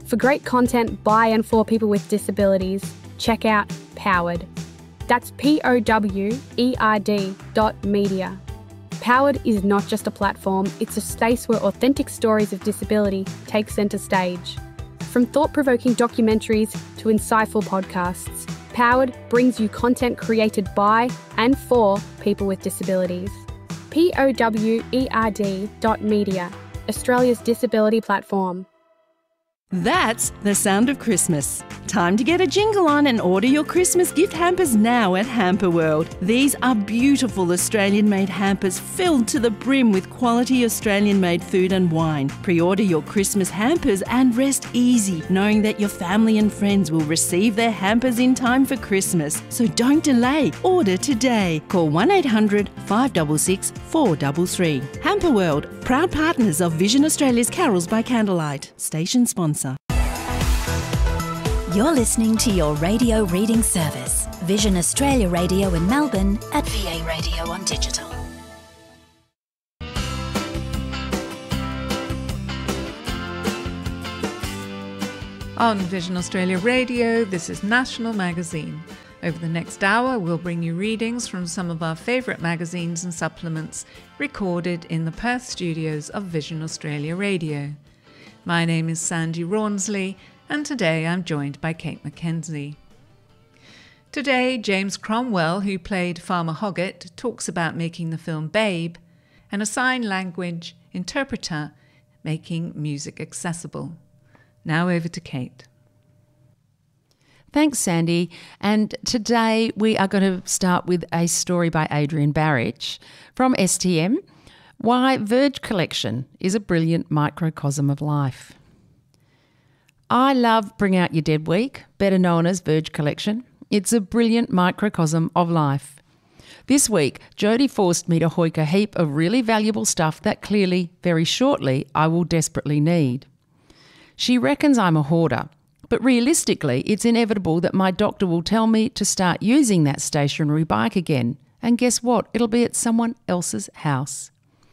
For great content by and for people with disabilities, check out Powered. That's POWERD.media. Powered is not just a platform, it's a space where authentic stories of disability take centre stage. From thought-provoking documentaries to insightful podcasts, Powered brings you content created by and for people with disabilities. POWERD.media, Australia's disability platform. That's the sound of Christmas. Time to get a jingle on and order your Christmas gift hampers now at Hamper World. These are beautiful Australian-made hampers filled to the brim with quality Australian-made food and wine. Pre-order your Christmas hampers and rest easy, knowing that your family and friends will receive their hampers in time for Christmas. So don't delay. Order today. Call 1800 566 433. Hamper World, proud partners of Vision Australia's Carols by Candlelight. Station sponsor. You're listening to your radio reading service, Vision Australia Radio in Melbourne at VA Radio on Digital. On Vision Australia Radio, this is National Magazine. Over the next hour, we'll bring you readings from some of our favourite magazines and supplements recorded in the Perth studios of Vision Australia Radio. My name is Sandy Rawnsley, and today I'm joined by Kate McKenzie. Today, James Cromwell, who played Farmer Hoggett, talks about making the film Babe, and a sign language interpreter making music accessible. Now over to Kate. Thanks, Sandy. And today we are going to start with a story by Adrian Barich from STM, Why Verge Collection is a Brilliant Microcosm of Life. I love Bring Out Your Dead Week, better known as Verge Collection. It's a brilliant microcosm of life. This week, Jodie forced me to hoik a heap of really valuable stuff that clearly, very shortly, I will desperately need. She reckons I'm a hoarder, but realistically, it's inevitable that my doctor will tell me to start using that stationary bike again. And guess what? It'll be at someone else's house.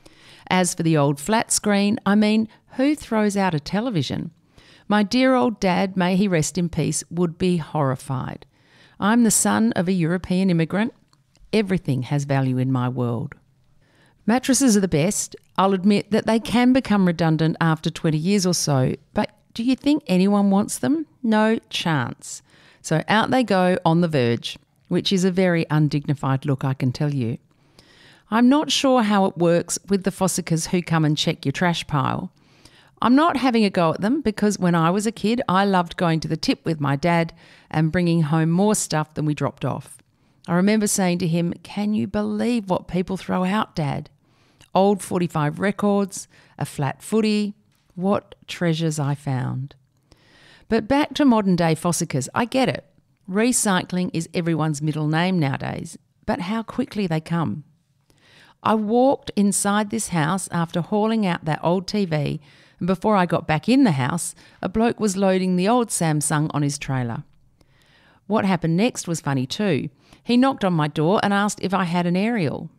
As for the old flat screen, I mean, who throws out a television? My dear old dad, may he rest in peace, would be horrified. I'm the son of a European immigrant. Everything has value in my world. Mattresses are the best. I'll admit that they can become redundant after 20 years or so, but do you think anyone wants them? No chance. So out they go on the verge, which is a very undignified look, I can tell you. I'm not sure how it works with the fossicers who come and check your trash pile. I'm not having a go at them because when I was a kid, I loved going to the tip with my dad and bringing home more stuff than we dropped off. I remember saying to him, "Can you believe what people throw out, Dad? Old 45 records, a flat footy, what treasures I found." But back to modern day fossicers, I get it. Recycling is everyone's middle name nowadays, but how quickly they come. I walked inside this house after hauling out that old TV, and before I got back in the house, a bloke was loading the old Samsung on his trailer. What happened next was funny too. He knocked on my door and asked if I had an aerial.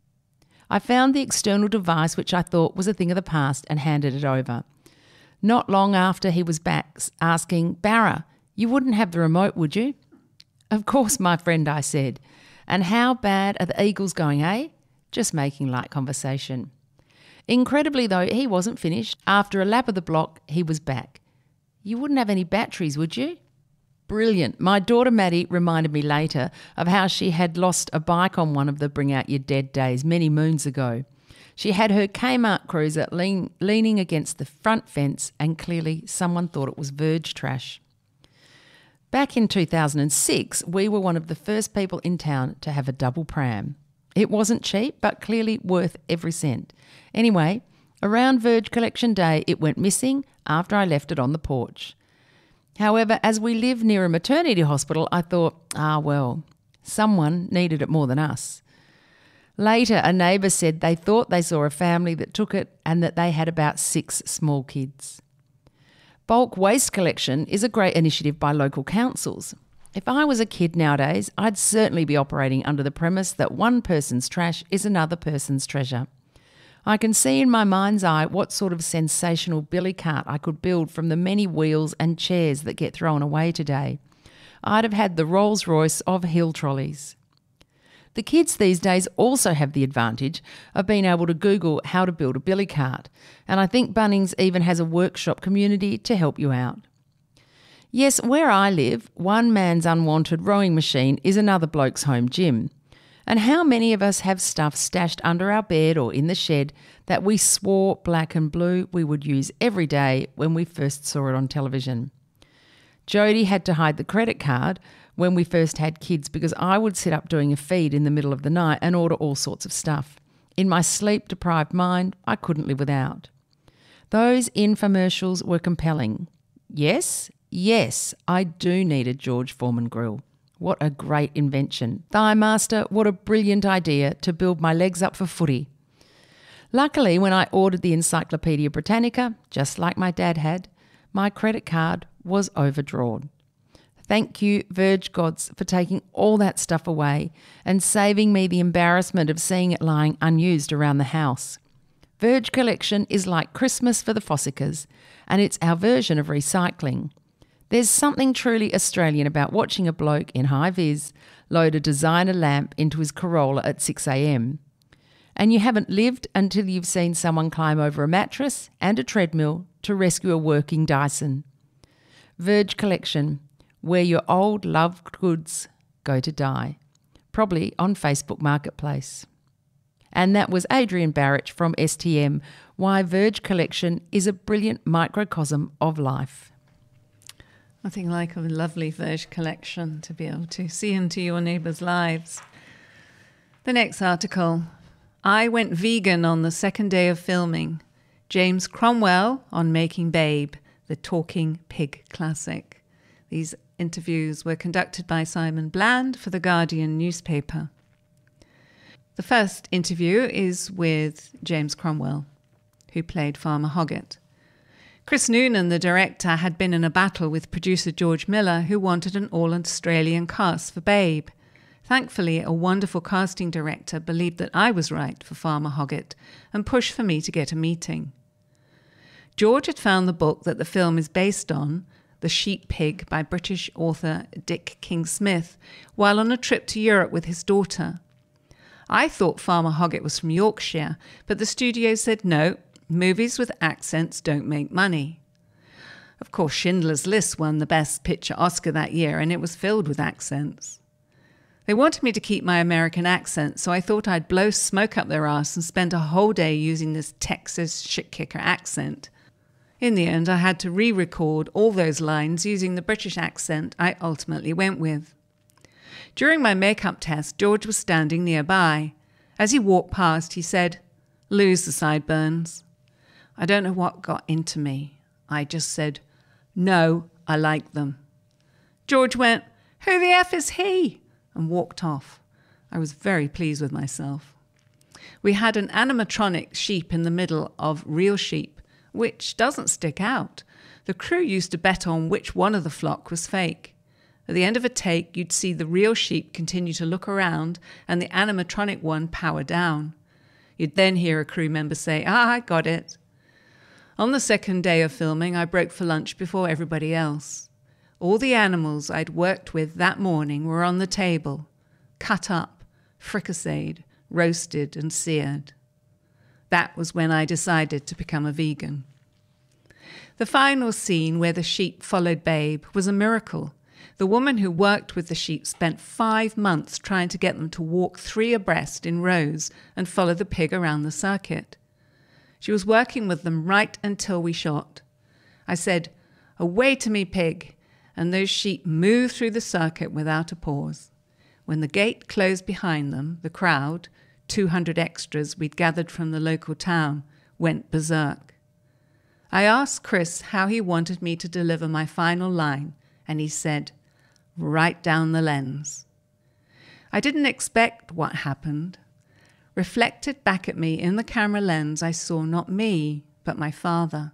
I found the external device which I thought was a thing of the past and handed it over. Not long after he was back asking, "Barra, you wouldn't have the remote, would you?" "Of course, my friend," I said. "And how bad are the Eagles going, eh?" Just making light conversation. Incredibly though, he wasn't finished. After a lap of the block, he was back. "You wouldn't have any batteries, would you?" Brilliant. My daughter Maddie reminded me later of how she had lost a bike on one of the Bring Out Your Dead days many moons ago. She had her Kmart Cruiser leaning against the front fence and clearly someone thought it was verge trash. Back in 2006, we were one of the first people in town to have a double pram. It wasn't cheap, but clearly worth every cent. Anyway, around Verge Collection Day, it went missing after I left it on the porch. However, as we live near a maternity hospital, I thought, well, someone needed it more than us. Later, a neighbour said they thought they saw a family that took it and that they had about 6 small kids. Bulk waste collection is a great initiative by local councils. If I was a kid nowadays, I'd certainly be operating under the premise that one person's trash is another person's treasure. I can see in my mind's eye what sort of sensational billy cart I could build from the many wheels and chairs that get thrown away today. I'd have had the Rolls-Royce of hill trolleys. The kids these days also have the advantage of being able to Google how to build a billy cart, and I think Bunnings even has a workshop community to help you out. Yes, where I live, one man's unwanted rowing machine is another bloke's home gym. And how many of us have stuff stashed under our bed or in the shed that we swore black and blue we would use every day when we first saw it on television? Jodie had to hide the credit card when we first had kids because I would sit up doing a feed in the middle of the night and order all sorts of stuff. In my sleep-deprived mind, I couldn't live without. Those infomercials were compelling. Yes, I do need a George Foreman grill. What a great invention. Thigh Master, what a brilliant idea to build my legs up for footy. Luckily, when I ordered the Encyclopaedia Britannica, just like my dad had, my credit card was overdrawn. Thank you, Verge Gods, for taking all that stuff away and saving me the embarrassment of seeing it lying unused around the house. Verge Collection is like Christmas for the Fossicas, and it's our version of recycling. There's something truly Australian about watching a bloke in high-vis load a designer lamp into his Corolla at 6 a.m. And you haven't lived until you've seen someone climb over a mattress and a treadmill to rescue a working Dyson. Verge Collection, where your old loved goods go to die. Probably on Facebook Marketplace. And that was Adrienne Barich from STM, Why Verge Collection is a Brilliant Microcosm of Life. Nothing like a lovely Verge collection to be able to see into your neighbours' lives. The next article, I went vegan on the second day of filming. James Cromwell on Making Babe, the Talking Pig classic. These interviews were conducted by Simon Bland for The Guardian newspaper. The first interview is with James Cromwell, who played Farmer Hoggett. Chris Noonan, the director, had been in a battle with producer George Miller, who wanted an all-Australian cast for Babe. Thankfully, a wonderful casting director believed that I was right for Farmer Hoggett and pushed for me to get a meeting. George had found the book that the film is based on, The Sheep Pig by British author Dick King-Smith, while on a trip to Europe with his daughter. I thought Farmer Hoggett was from Yorkshire, but the studio said no, movies with accents don't make money. Of course, Schindler's List won the Best Picture Oscar that year, and it was filled with accents. They wanted me to keep my American accent, so I thought I'd blow smoke up their arse and spend a whole day using this Texas shit-kicker accent. In the end, I had to re-record all those lines using the British accent I ultimately went with. During my makeup test, George was standing nearby. As he walked past, he said, "Lose the sideburns." I don't know what got into me. I just said, "No, I like them." George went, "Who the F is he?" and walked off. I was very pleased with myself. We had an animatronic sheep in the middle of real sheep, which doesn't stick out. The crew used to bet on which one of the flock was fake. At the end of a take, you'd see the real sheep continue to look around and the animatronic one power down. You'd then hear a crew member say, I got it." On the second day of filming, I broke for lunch before everybody else. All the animals I'd worked with that morning were on the table, cut up, fricasseed, roasted and seared. That was when I decided to become a vegan. The final scene where the sheep followed Babe was a miracle. The woman who worked with the sheep spent 5 months trying to get them to walk 3 abreast in rows and follow the pig around the circuit. She was working with them right until we shot. I said, "Away to me, pig," and those sheep moved through the circuit without a pause. When the gate closed behind them, the crowd, 200 extras we'd gathered from the local town, went berserk. I asked Chris how he wanted me to deliver my final line, and he said, "Right down the lens." I didn't expect what happened. Reflected back at me in the camera lens, I saw not me, but my father.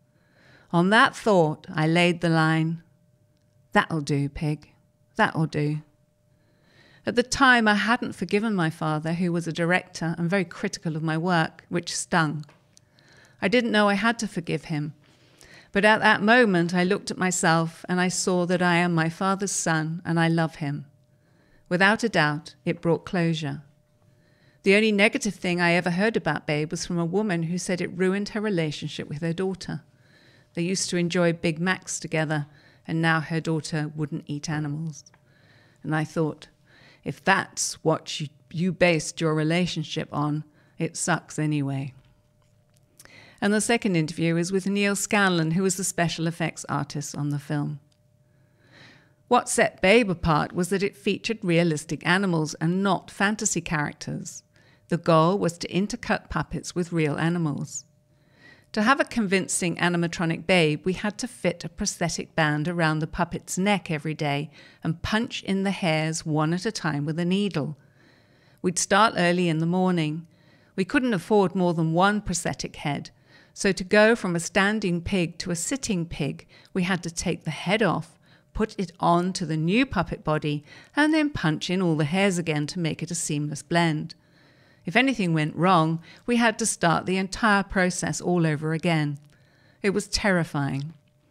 On that thought, I laid the line, "That'll do, pig, that'll do." At the time, I hadn't forgiven my father, who was a director and very critical of my work, which stung. I didn't know I had to forgive him. But at that moment, I looked at myself and I saw that I am my father's son and I love him. Without a doubt, it brought closure. The only negative thing I ever heard about Babe was from a woman who said it ruined her relationship with her daughter. They used to enjoy Big Macs together, and now her daughter wouldn't eat animals. And I thought, if that's what you based your relationship on, it sucks anyway. And the second interview is with Neil Scanlon, who was the special effects artist on the film. What set Babe apart was that it featured realistic animals and not fantasy characters. The goal was to intercut puppets with real animals. To have a convincing animatronic Babe, we had to fit a prosthetic band around the puppet's neck every day and punch in the hairs one at a time with a needle. We'd start early in the morning. We couldn't afford more than one prosthetic head, so to go from a standing pig to a sitting pig, we had to take the head off, put it on to the new puppet body, and then punch in all the hairs again to make it a seamless blend. If anything went wrong, we had to start the entire process all over again. It was terrifying.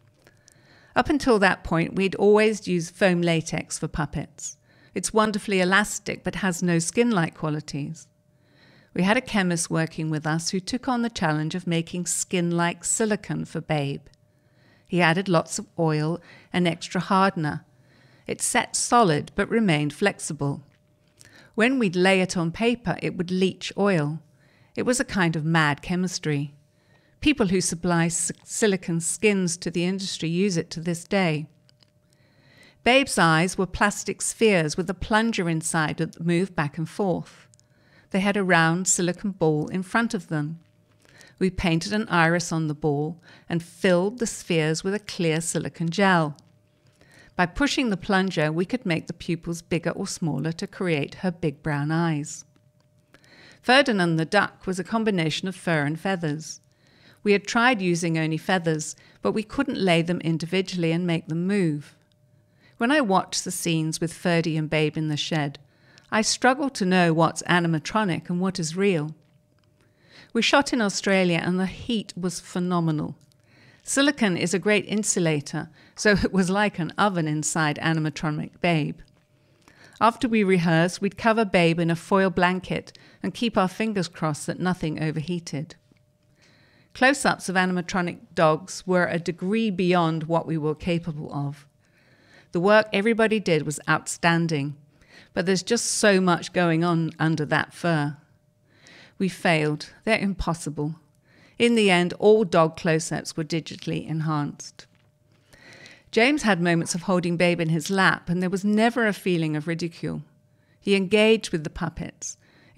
Up until that point, we'd always used foam latex for puppets. It's wonderfully elastic, but has no skin-like qualities. We had a chemist working with us who took on the challenge of making skin-like silicone for Babe. He added lots of oil and extra hardener. It set solid, but remained flexible. When we'd lay it on paper, it would leach oil. It was a kind of mad chemistry. People who supply silicone skins to the industry use it to this day. Babe's eyes were plastic spheres with a plunger inside that moved back and forth. They had a round silicone ball in front of them. We painted an iris on the ball and filled the spheres with a clear silicone gel. By pushing the plunger, we could make the pupils bigger or smaller to create her big brown eyes. Ferdinand the duck was a combination of fur and feathers. We had tried using only feathers, but we couldn't lay them individually and make them move. When I watched the scenes with Ferdy and Babe in the shed, I struggled to know what's animatronic and what is real. We shot in Australia and the heat was phenomenal. Silicone is a great insulator, so it was like an oven inside animatronic Babe. After we rehearsed, we'd cover Babe in a foil blanket and keep our fingers crossed that nothing overheated. Close-ups of animatronic dogs were a degree beyond what we were capable of. The work everybody did was outstanding, but there's just so much going on under that fur. We failed. They're impossible. In the end, all dog close-ups were digitally enhanced. James had moments of holding Babe in his lap, and there was never a feeling of ridicule. He engaged with the puppets. It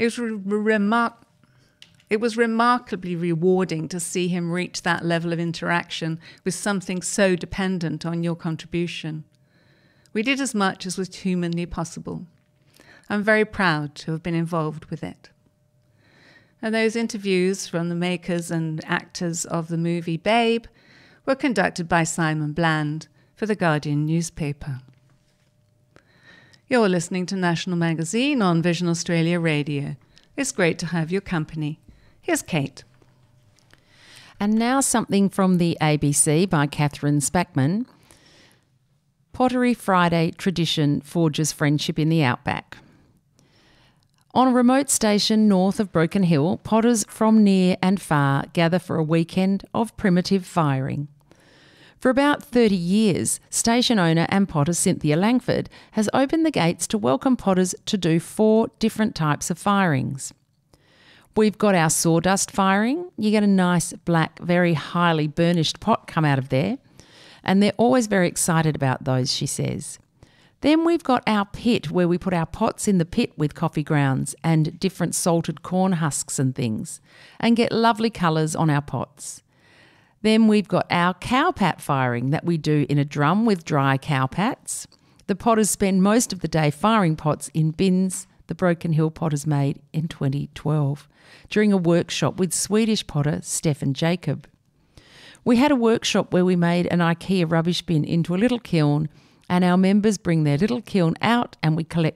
was remarkably rewarding to see him reach that level of interaction with something so dependent on your contribution. We did as much as was humanly possible. I'm very proud to have been involved with it. And those interviews from the makers and actors of the movie Babe were conducted by Simon Bland for the Guardian newspaper. You're listening to National Magazine on Vision Australia Radio. It's great to have your company. Here's Kate. And now something from the ABC by Catherine Spackman. Pottery Friday tradition forges friendship in the outback. On a remote station north of Broken Hill, potters from near and far gather for a weekend of primitive firing. For about 30 years, station owner and potter Cynthia Langford has opened the gates to welcome potters to do 4 different types of firings. We've got our sawdust firing. You get a nice black, very highly burnished pot come out of there, and they're always very excited about those, she says. Then we've got our pit where we put our pots in the pit with coffee grounds and different salted corn husks and things and get lovely colours on our pots. Then we've got our cowpat firing that we do in a drum with dry cowpats. The potters spend most of the day firing pots in bins the Broken Hill potters made in 2012 during a workshop with Swedish potter Stefan Jacob. We had a workshop where we made an IKEA rubbish bin into a little kiln, and our members bring their little kiln out and we collect up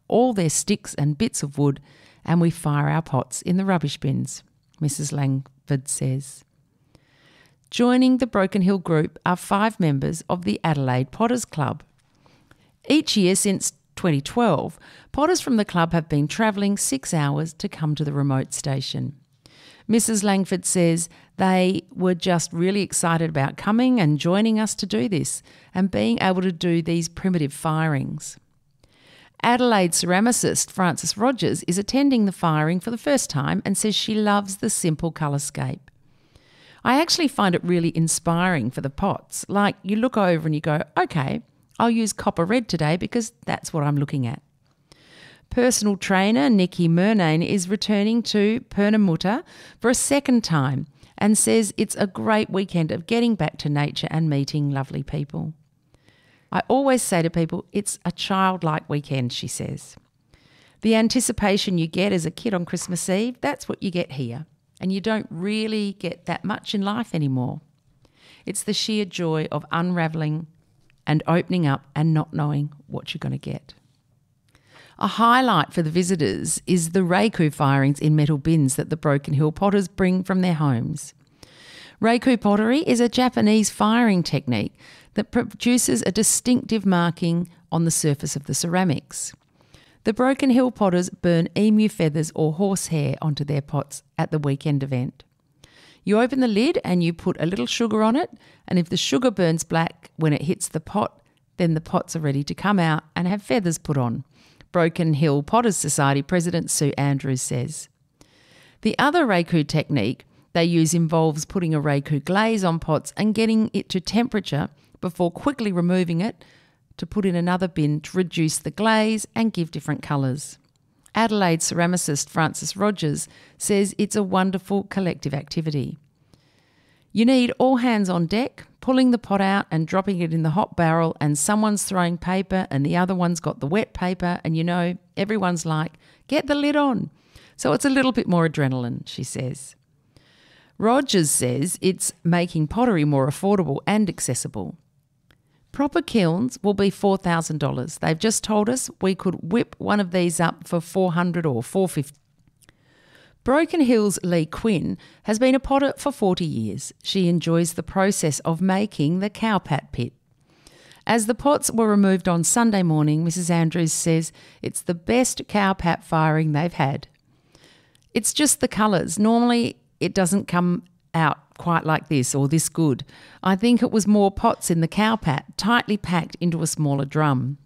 all their sticks and bits of wood, and we fire our pots in the rubbish bins, Mrs. Langford says. Joining the Broken Hill group are 5 members of the Adelaide Potters Club. Each year since 2012, potters from the club have been travelling 6 hours to come to the remote station. Mrs. Langford says they were just really excited about coming and joining us to do this and being able to do these primitive firings. Adelaide ceramicist Frances Rogers is attending the firing for the first time and says she loves the simple colorscape. I actually find it really inspiring for the pots. Like, you look over and you go, okay, I'll use copper red today because that's what I'm looking at. Personal trainer Nikki Murnane is returning to Pernamutta for a second time and says it's a great weekend of getting back to nature and meeting lovely people. I always say to people, it's a childlike weekend, she says. The anticipation you get as a kid on Christmas Eve, that's what you get here. And you don't really get that much in life anymore. It's the sheer joy of unravelling and opening up and not knowing what you're going to get. A highlight for the visitors is the Reiku firings in metal bins that the Broken Hill potters bring from their homes. Reiku pottery is a Japanese firing technique that produces a distinctive marking on the surface of the ceramics. The Broken Hill potters burn emu feathers or horsehair onto their pots at the weekend event. You open the lid and you put a little sugar on it, and if the sugar burns black when it hits the pot, then the pots are ready to come out and have feathers put on, Broken Hill Potters Society President Sue Andrews says. The other Reiku technique they use involves putting a Reiku glaze on pots and getting it to temperature before quickly removing it to put in another bin to reduce the glaze and give different colours. Adelaide ceramicist Frances Rogers says it's a wonderful collective activity. You need all hands on deck, pulling the pot out and dropping it in the hot barrel, and someone's throwing paper and the other one's got the wet paper, and everyone's like, get the lid on. So it's a little bit more adrenaline, she says. Rogers says it's making pottery more affordable and accessible. Proper kilns will be $4,000. They've just told us we could whip one of these up for $400 or $450. Broken Hill's Lee Quinn has been a potter for 40 years. She enjoys the process of making the cowpat pit. As the pots were removed on Sunday morning, Mrs. Andrews says it's the best cowpat firing they've had. It's just the colours. Normally it doesn't come out quite like this or this good. I think it was more pots in the cowpat, tightly packed into a smaller drum.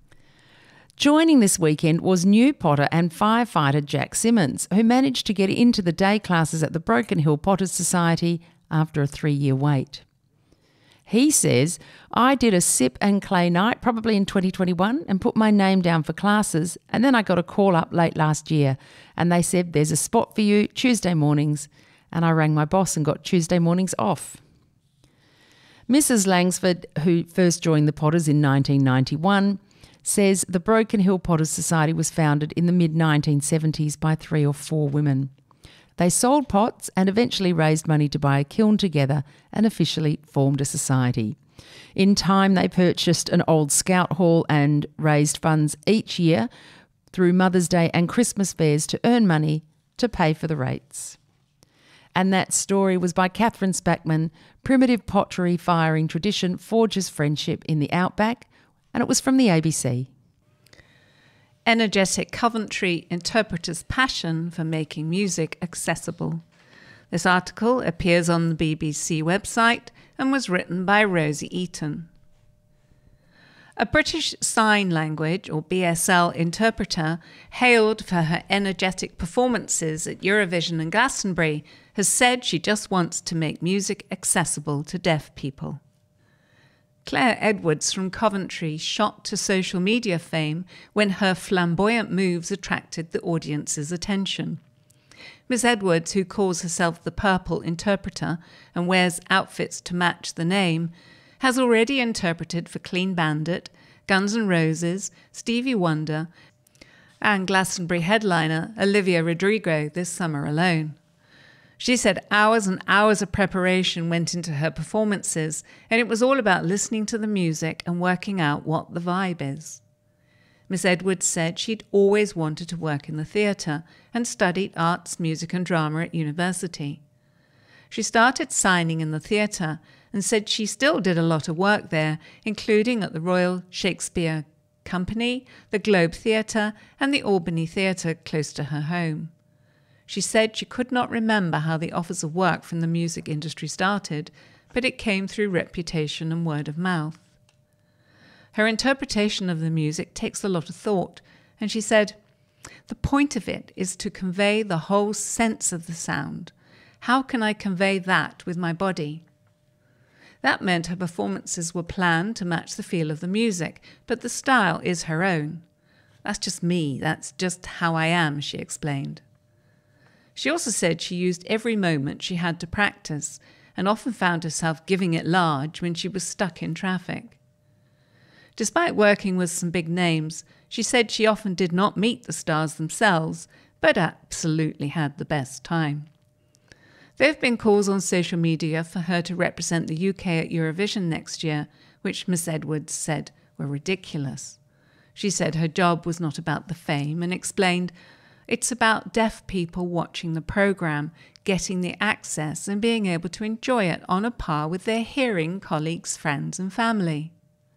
Joining this weekend was new potter and firefighter Jack Simmons, who managed to get into the day classes at the Broken Hill Potters Society after a 3-year wait. He says, I did a sip and clay night probably in 2021 and put my name down for classes, and then I got a call up late last year and they said there's a spot for you Tuesday mornings, and I rang my boss and got Tuesday mornings off. Mrs. Langsford, who first joined the Potters in 1991, says the Broken Hill Potters Society was founded in the mid-1970s by 3 or 4 women. They sold pots and eventually raised money to buy a kiln together and officially formed a society. In time, they purchased an old scout hall and raised funds each year through Mother's Day and Christmas fairs to earn money to pay for the rates. And that story was by Catherine Spackman. Primitive pottery firing tradition forges friendship in the outback, and it was from the ABC. Energetic Coventry interpreters' passion for making music accessible. This article appears on the BBC website and was written by Rosie Eaton. A British Sign Language, or BSL, interpreter, hailed for her energetic performances at Eurovision and Glastonbury, has said she just wants to make music accessible to deaf people. Claire Edwards from Coventry shot to social media fame when her flamboyant moves attracted the audience's attention. Miss Edwards, who calls herself the Purple Interpreter and wears outfits to match the name, has already interpreted for Clean Bandit, Guns N' Roses, Stevie Wonder, and Glastonbury headliner Olivia Rodrigo this summer alone. She said hours and hours of preparation went into her performances, and it was all about listening to the music and working out what the vibe is. Miss Edwards said she'd always wanted to work in the theatre and studied arts, music and drama at university. She started signing in the theatre and said she still did a lot of work there, including at the Royal Shakespeare Company, the Globe Theatre and the Albany Theatre close to her home. She said she could not remember how the offers of work from the music industry started, but it came through reputation and word of mouth. Her interpretation of the music takes a lot of thought, and she said, "The point of it is to convey the whole sense of the sound. How can I convey that with my body?" That meant her performances were planned to match the feel of the music, but the style is her own. "That's just me, that's just how I am," she explained. She also said she used every moment she had to practice and often found herself giving it large when she was stuck in traffic. Despite working with some big names, she said she often did not meet the stars themselves, but absolutely had the best time. There have been calls on social media for her to represent the UK at Eurovision next year, which Miss Edwards said were ridiculous. She said her job was not about the fame and explained, "It's about deaf people watching the programme, getting the access and being able to enjoy it on a par with their hearing colleagues, friends and family."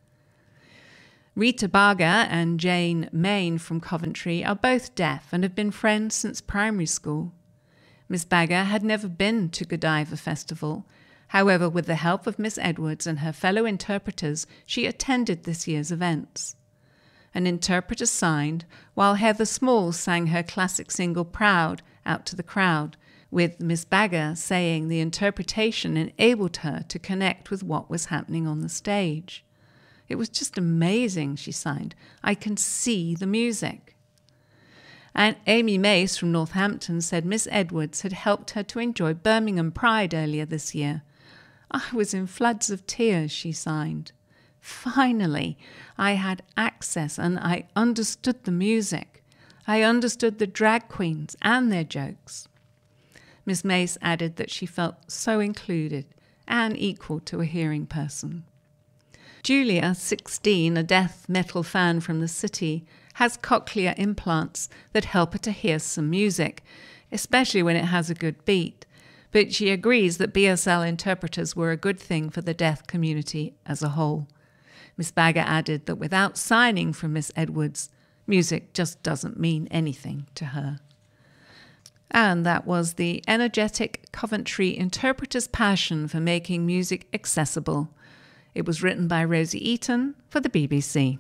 Rita Baga and Jane Main from Coventry are both deaf and have been friends since primary school. Miss Baga had never been to Godiva Festival. However, with the help of Miss Edwards and her fellow interpreters, she attended this year's events. An interpreter signed, while Heather Small sang her classic single Proud out to the crowd, with Miss Baga saying the interpretation enabled her to connect with what was happening on the stage. "It was just amazing," she signed. "I can see the music." And Amy Mace from Northampton said Miss Edwards had helped her to enjoy Birmingham Pride earlier this year. "I was in floods of tears," she signed. "Finally, I had access and I understood the music. I understood the drag queens and their jokes." Miss Mace added that she felt so included and equal to a hearing person. Julia, 16, a death metal fan from the city, has cochlear implants that help her to hear some music, especially when it has a good beat. But she agrees that BSL interpreters were a good thing for the deaf community as a whole. Miss Baga added that without signing from Miss Edwards, music just doesn't mean anything to her. And that was the energetic Coventry interpreter's passion for making music accessible. It was written by Rosie Eaton for the BBC.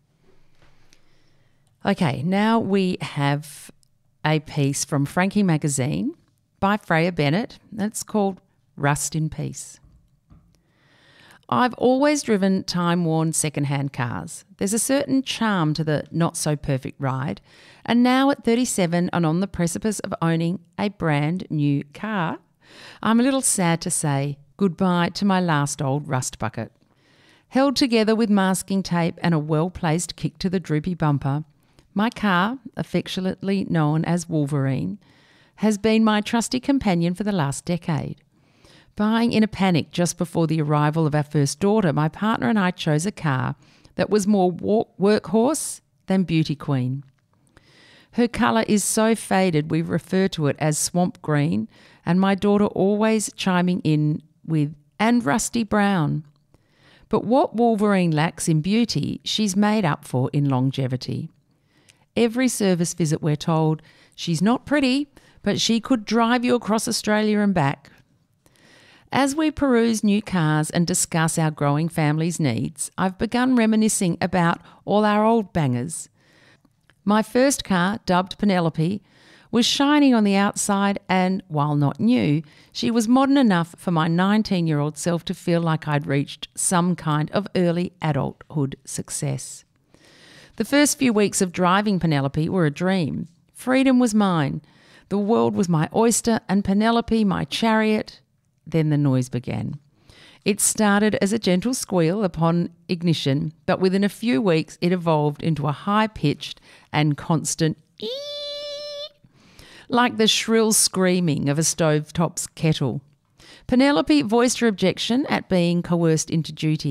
Okay, now we have a piece from Frankie Magazine by Freya Bennett. That's called Rust in Peace. I've always driven time-worn second-hand cars. There's a certain charm to the not-so-perfect ride. And now at 37 and on the precipice of owning a brand new car, I'm a little sad to say goodbye to my last old rust bucket. Held together with masking tape and a well-placed kick to the droopy bumper, my car, affectionately known as Wolverine, has been my trusty companion for the last decade. Buying in a panic just before the arrival of our first daughter, my partner and I chose a car that was more workhorse than beauty queen. Her colour is so faded we refer to it as swamp green, and my daughter always chiming in with, "and rusty brown." But what Wolverine lacks in beauty, she's made up for in longevity. Every service visit we're told, she's not pretty, but she could drive you across Australia and back. As we peruse new cars and discuss our growing family's needs, I've begun reminiscing about all our old bangers. My first car, dubbed Penelope, was shiny on the outside and, while not new, she was modern enough for my 19-year-old self to feel like I'd reached some kind of early adulthood success. The first few weeks of driving Penelope were a dream. Freedom was mine. The world was my oyster and Penelope my chariot. Then the noise began. It started as a gentle squeal upon ignition, but within a few weeks it evolved into a high-pitched and constant ee, like the shrill screaming of a stovetop's kettle. Penelope voiced her objection at being coerced into duty,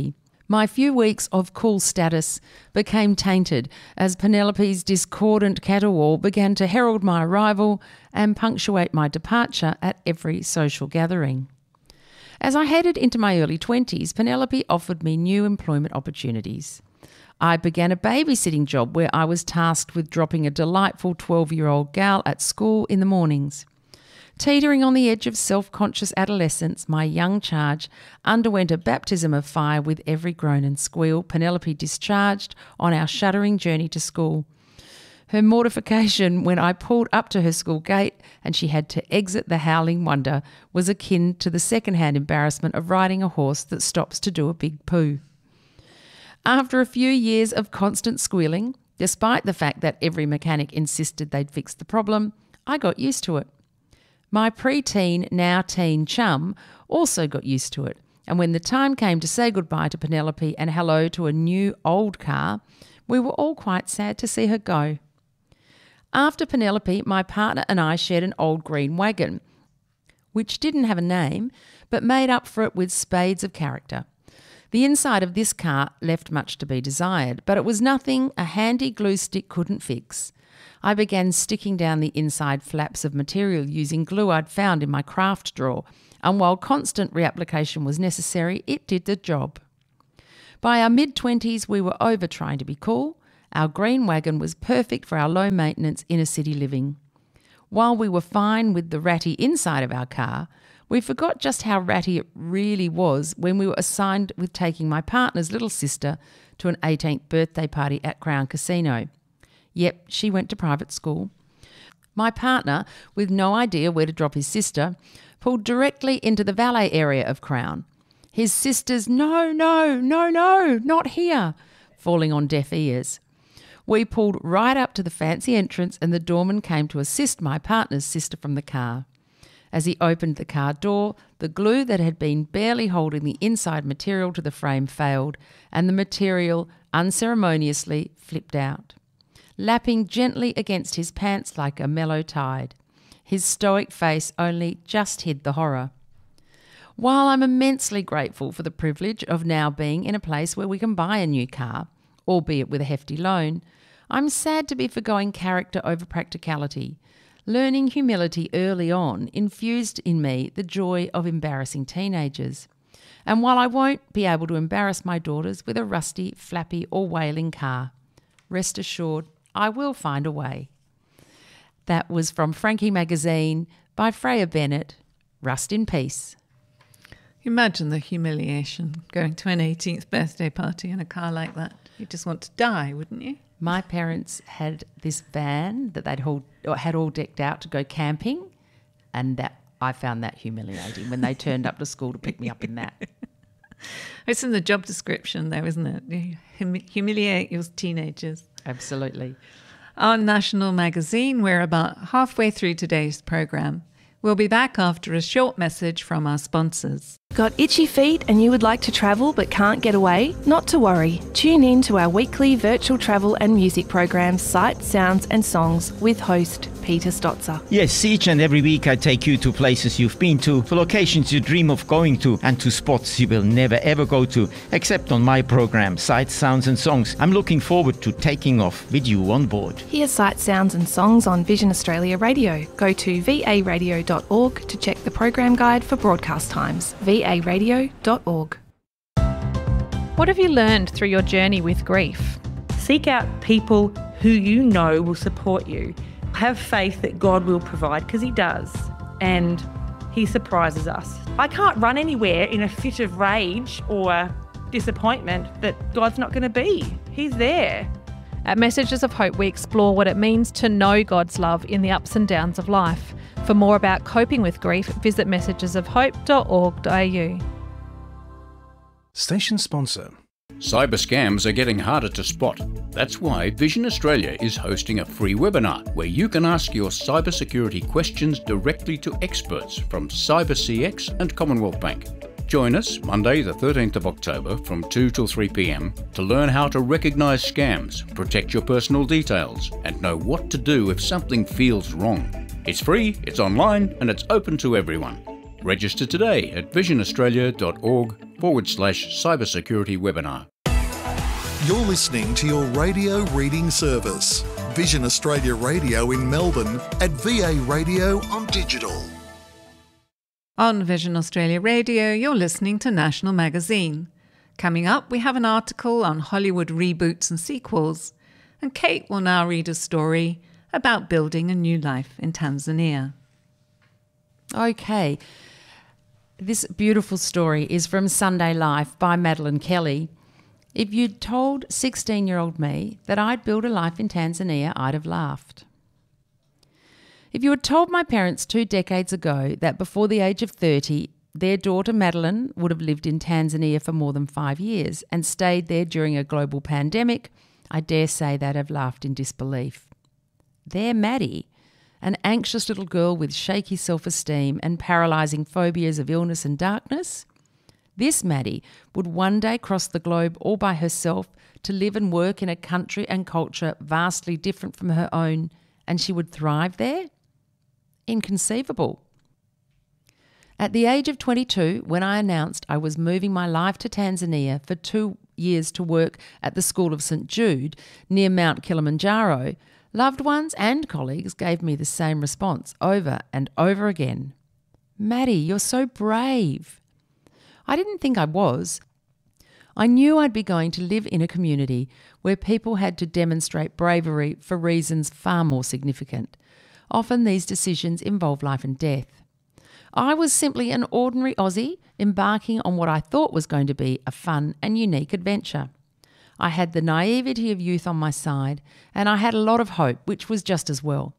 My few weeks of cool status became tainted as Penelope's discordant caterwaul began to herald my arrival and punctuate my departure at every social gathering. As I headed into my early 20s, Penelope offered me new employment opportunities. I began a babysitting job where I was tasked with dropping a delightful 12-year-old gal at school in the mornings. Teetering on the edge of self-conscious adolescence, my young charge underwent a baptism of fire with every groan and squeal Penelope discharged on our shuddering journey to school. Her mortification when I pulled up to her school gate and she had to exit the howling wonder was akin to the second-hand embarrassment of riding a horse that stops to do a big poo. After a few years of constant squealing, despite the fact that every mechanic insisted they'd fix the problem, I got used to it. My pre-teen, now teen chum also got used to it, and when the time came to say goodbye to Penelope and hello to a new old car, we were all quite sad to see her go. After Penelope, my partner and I shared an old green wagon, which didn't have a name, but made up for it with spades of character. The inside of this car left much to be desired, but it was nothing a handy glue stick couldn't fix. I began sticking down the inside flaps of material using glue I'd found in my craft drawer, and while constant reapplication was necessary, it did the job. By our mid-20s, we were over trying to be cool. Our green wagon was perfect for our low-maintenance inner-city living. While we were fine with the ratty inside of our car, we forgot just how ratty it really was when we were assigned with taking my partner's little sister to an 18th birthday party at Crown Casino. Yep, she went to private school. My partner, with no idea where to drop his sister, pulled directly into the valet area of Crown. His sister's no, not here, falling on deaf ears. We pulled right up to the fancy entrance and the doorman came to assist my partner's sister from the car. As he opened the car door, the glue that had been barely holding the inside material to the frame failed and the material unceremoniously flipped out, lapping gently against his pants like a mellow tide. His stoic face only just hid the horror. While I'm immensely grateful for the privilege of now being in a place where we can buy a new car, albeit with a hefty loan, I'm sad to be forgoing character over practicality. Learning humility early on infused in me the joy of embarrassing teenagers. And while I won't be able to embarrass my daughters with a rusty, flappy or wailing car, rest assured I will find a way. That was from Frankie Magazine by Freya Bennett. Rust in peace. Imagine the humiliation going to an 18th birthday party in a car like that. You'd just want to die, wouldn't you? My parents had this van that had all decked out to go camping, and that I found that humiliating when they turned up to school to pick me up in that. It's in the job description though, isn't it? You humiliate your teenagers. Absolutely. On National Magazine, we're about halfway through today's programme. We'll be back after a short message from our sponsors. Got itchy feet and you would like to travel but can't get away? Not to worry. Tune in to our weekly virtual travel and music programs, Sights, Sounds and Songs with host Peter Stotzer. Yes, each and every week I take you to places you've been to locations you dream of going to, and to spots you will never ever go to, except on my program, Sights, Sounds and Songs. I'm looking forward to taking off with you on board. Hear Sights, Sounds and Songs on Vision Australia Radio. Go to varadio.org to check the program guide for broadcast times. varadio.org. What have you learned through your journey with grief? Seek out people who you know will support you. Have faith that God will provide, because He does, and He surprises us. I can't run anywhere in a fit of rage or disappointment that God's not going to be. He's there. At Messages of Hope, we explore what it means to know God's love in the ups and downs of life. For more about coping with grief, visit messagesofhope.org.au. Station sponsor. Cyber scams are getting harder to spot. That's why Vision Australia is hosting a free webinar where you can ask your cybersecurity questions directly to experts from CyberCX and Commonwealth Bank. Join us Monday the 13th of October from 2 till 3 p.m. to learn how to recognise scams, protect your personal details and know what to do if something feels wrong. It's free, it's online and it's open to everyone. Register today at visionaustralia.org/cybersecurity webinar. You're listening to your radio reading service, Vision Australia Radio in Melbourne at VA Radio on digital. On Vision Australia Radio, you're listening to National Magazine. Coming up, we have an article on Hollywood reboots and sequels, and Kate will now read a story about building a new life in Tanzania. Okay. This beautiful story is from Sunday Life by Madeline Kelly. If you'd told 16-year-old me that I'd build a life in Tanzania, I'd have laughed. If you had told my parents 2 decades ago that before the age of 30, their daughter Madeline would have lived in Tanzania for more than 5 years and stayed there during a global pandemic, I dare say they'd have laughed in disbelief. Their Maddie, an anxious little girl with shaky self-esteem and paralysing phobias of illness and darkness, this Maddie would one day cross the globe all by herself to live and work in a country and culture vastly different from her own, and she would thrive there? Inconceivable. At the age of 22, when I announced I was moving my life to Tanzania for 2 years to work at the School of St Jude near Mount Kilimanjaro, loved ones and colleagues gave me the same response over and over again. Maddie, you're so brave. I didn't think I was. I knew I'd be going to live in a community where people had to demonstrate bravery for reasons far more significant. Often these decisions involve life and death. I was simply an ordinary Aussie embarking on what I thought was going to be a fun and unique adventure. I had the naivety of youth on my side, and I had a lot of hope, which was just as well.